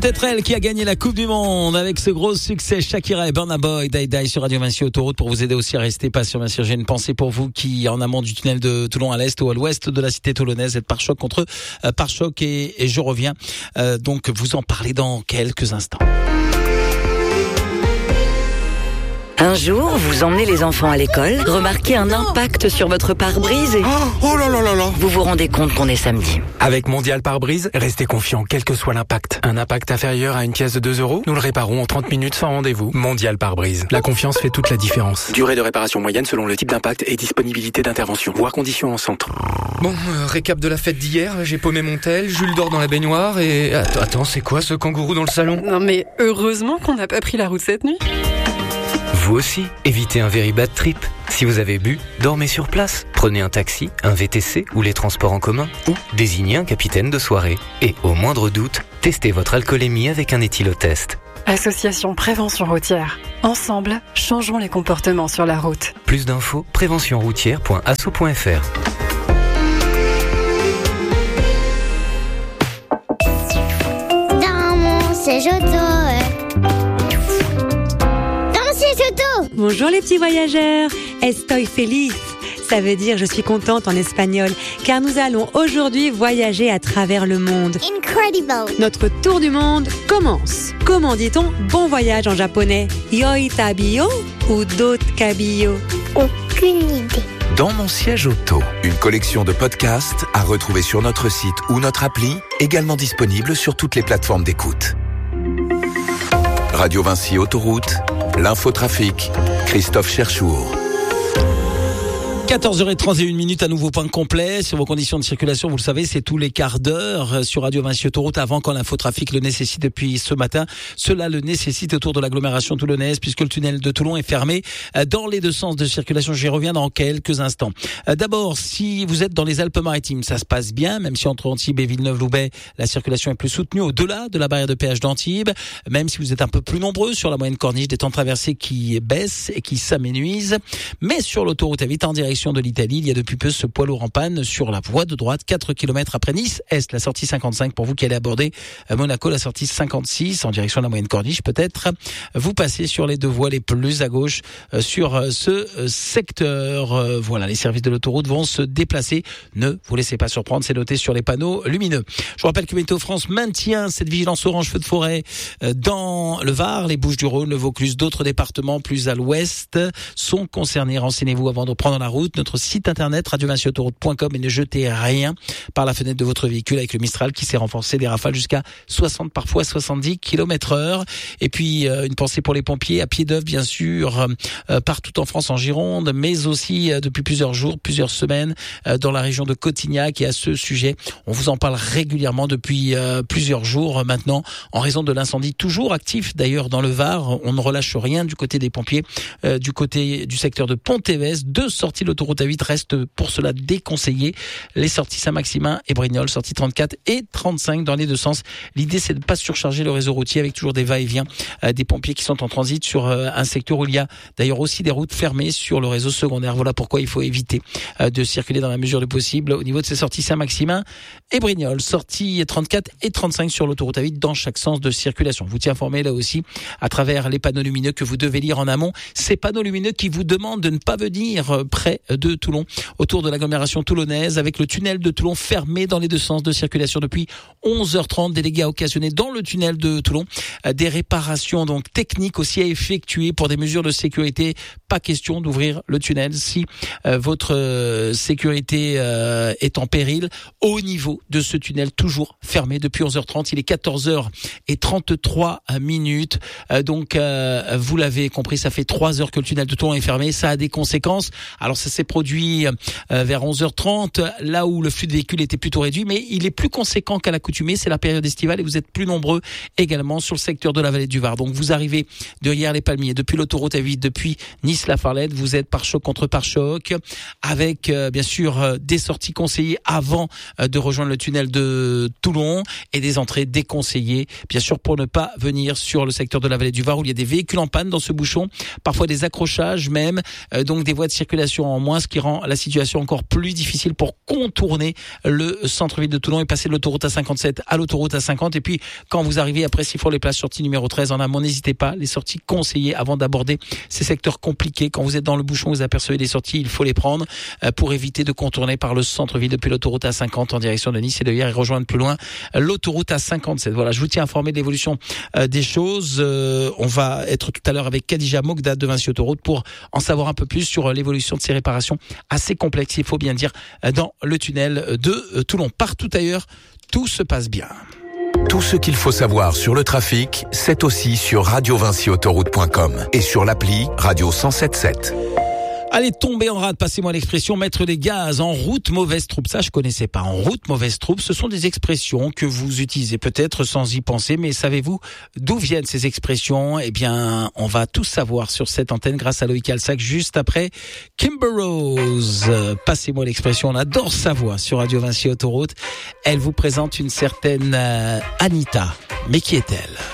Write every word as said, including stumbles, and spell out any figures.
Peut-être elle qui a gagné la Coupe du Monde avec ce gros succès. Shakira et Burna Boy, Die Die sur Radio Vinci Autoroute pour vous aider aussi à rester patient. Bien sûr, j'ai une pensée pour vous qui, en amont du tunnel de Toulon à l'est ou à l'ouest de la cité toulonnaise, êtes par choc contre euh, par choc et, et je reviens. Euh, donc, vous en parlez dans quelques instants. Un jour, vous emmenez les enfants à l'école, remarquez un impact sur votre pare-brise et... Oh, oh là là là là. Vous vous rendez compte qu'on est samedi. Avec Mondial Pare-Brise, restez confiant quel que soit l'impact. Un impact inférieur à une pièce de deux euros, nous le réparons en trente minutes sans rendez-vous. Mondial Pare-Brise. La confiance fait toute la différence. Durée de réparation moyenne selon le type d'impact et disponibilité d'intervention. Voir conditions en centre. Bon, euh, récap de la fête d'hier, j'ai paumé mon tel, Jules dort dans la baignoire et... Attends, attends, c'est quoi ce kangourou dans le salon? Non mais heureusement qu'on n'a pas pris la route cette nuit. Vous aussi, évitez un very bad trip. Si vous avez bu, dormez sur place. Prenez un taxi, un V T C ou les transports en commun ou désignez un capitaine de soirée. Et au moindre doute, testez votre alcoolémie avec un éthylotest. Association Prévention Routière. Ensemble, changeons les comportements sur la route. Plus d'infos, prévention routière point asso point f r. Dans mon siège auto. Dans mon siège auto. Bonjour les petits voyageurs, estoy feliz. Ça veut dire je suis contente en espagnol, car nous allons aujourd'hui voyager à travers le monde. Incredible. Notre tour du monde commence. Comment dit-on bon voyage en japonais? Yoi tabiyo ou dot kabiyo? Aucune idée. Dans mon siège auto, une collection de podcasts à retrouver sur notre site ou notre appli, également disponible sur toutes les plateformes d'écoute. Radio Vinci Autoroute, l'infotrafic, Christophe Cherchour. quatorze heures trente et une minutes à nouveau point complet sur vos conditions de circulation. Vous le savez, c'est tous les quarts d'heure sur Radio Vinci Autoroute avant quand l'infotrafic le nécessite depuis ce matin. Cela le nécessite autour de l'agglomération toulonnaise puisque le tunnel de Toulon est fermé dans les deux sens de circulation. J'y reviens dans quelques instants. D'abord, si vous êtes dans les Alpes-Maritimes, ça se passe bien, même si entre Antibes et Villeneuve-Loubet, la circulation est plus soutenue au-delà de la barrière de péage d'Antibes. Même si vous êtes un peu plus nombreux sur la moyenne corniche, des temps de traversée qui baissent et qui s'amenuisent. Mais sur l'autoroute à vite en direction de l'Italie, il y a depuis peu ce poids lourd en panne sur la voie de droite, quatre kilomètres après Nice Est, la sortie cinquante-cinq pour vous qui allez aborder Monaco, la sortie cinquante-six en direction de la moyenne corniche peut-être. Vous passez sur les deux voies les plus à gauche sur ce secteur. Voilà, les services de l'autoroute vont se déplacer. Ne vous laissez pas surprendre, c'est noté sur les panneaux lumineux. Je vous rappelle que Météo France maintient cette vigilance orange feu de forêt dans le Var, les Bouches-du-Rhône, le Vaucluse, d'autres départements plus à l'ouest sont concernés. Renseignez-vous avant de prendre la route. Notre site internet radio vinci autoroute point com et ne jetez rien par la fenêtre de votre véhicule avec le Mistral qui s'est renforcé, des rafales jusqu'à soixante parfois soixante-dix kilomètres heure. Et puis euh, une pensée pour les pompiers à pied d'œuvre bien sûr euh, partout en France, en Gironde, mais aussi euh, depuis plusieurs jours, plusieurs semaines euh, dans la région de Cotignac. Et à ce sujet, on vous en parle régulièrement depuis euh, plusieurs jours maintenant en raison de l'incendie toujours actif d'ailleurs dans le Var. On ne relâche rien du côté des pompiers, euh, du côté du secteur de Pont-Évès. Deux sorties de l'autoroute A huit restent pour cela déconseillées. Les sorties Saint-Maximin et Brignoles, sorties trente-quatre et trente-cinq dans les deux sens. L'idée, c'est de ne pas surcharger le réseau routier avec toujours des va-et-vient euh, des pompiers qui sont en transit sur euh, un secteur où il y a d'ailleurs aussi des routes fermées sur le réseau secondaire. Voilà pourquoi il faut éviter euh, de circuler dans la mesure du possible au niveau de ces sorties Saint-Maximin et Brignoles. Sorties trente-quatre et trente-cinq sur l'autoroute A huit dans chaque sens de circulation. Vous tiens informé là aussi à travers les panneaux lumineux que vous devez lire en amont. Ces panneaux lumineux qui vous demandent de ne pas venir près de Toulon, autour de l'agglomération toulonnaise, avec le tunnel de Toulon fermé dans les deux sens de circulation depuis onze heures trente. Des dégâts occasionnés dans le tunnel de Toulon, des réparations donc techniques aussi à effectuer pour des mesures de sécurité. Pas question d'ouvrir le tunnel si euh, votre euh, sécurité euh, est en péril. Au niveau de ce tunnel toujours fermé depuis onze heures trente, il est quatorze heures trente-trois minutes. Euh, donc euh, vous l'avez compris, ça fait trois heures que le tunnel de Toulon est fermé. Ça a des conséquences. Alors ça s'est produit euh, vers onze heures trente, là où le flux de véhicules était plutôt réduit, mais il est plus conséquent qu'à l'accoutumée. C'est la période estivale et vous êtes plus nombreux également sur le secteur de la vallée du Var. Donc vous arrivez de hier les Palmiers, depuis l'autoroute A huit, depuis Nice-La Farlette, vous êtes pare-choc contre pare-choc, avec euh, bien sûr euh, des sorties conseillées avant euh, de rejoindre le tunnel de Toulon et des entrées déconseillées, bien sûr pour ne pas venir sur le secteur de la vallée du Var où il y a des véhicules en panne dans ce bouchon, parfois des accrochages même, euh, donc des voies de circulation en néanmoins, ce qui rend la situation encore plus difficile pour contourner le centre-ville de Toulon et passer de l'autoroute A cinquante-sept à l'autoroute A cinquante. Et puis, quand vous arrivez après Sifour-les-Places, sortie numéro treize en amont, n'hésitez pas, les sorties conseillées avant d'aborder ces secteurs compliqués. Quand vous êtes dans le bouchon, vous apercevez des sorties, il faut les prendre pour éviter de contourner par le centre-ville depuis l'autoroute A cinquante en direction de Nice et de hier et rejoindre plus loin l'autoroute A cinquante-sept. Voilà, je vous tiens informé de l'évolution des choses. Euh, on va être tout à l'heure avec Khadija Mogda de Vinci Autoroute pour en savoir un peu plus sur l'évolution de ces réparations assez complexes, il faut bien dire, dans le tunnel de Toulon. Partout ailleurs, tout se passe bien. Tout ce qu'il faut savoir sur le trafic, c'est aussi sur radio vinci autoroute point com et sur l'appli Radio cent sept sept. Allez, tomber en rade, passez-moi l'expression, mettre des gaz en route, mauvaise troupe. Ça, je connaissais pas. En route, mauvaise troupe, ce sont des expressions que vous utilisez peut-être sans y penser, mais savez-vous d'où viennent ces expressions? Eh bien, on va tout savoir sur cette antenne grâce à Loïc Alsac juste après Kimber Rose. Passez-moi l'expression, on adore sa voix sur Radio Vinci Autoroute. Elle vous présente une certaine euh, Anita. Mais qui est-elle?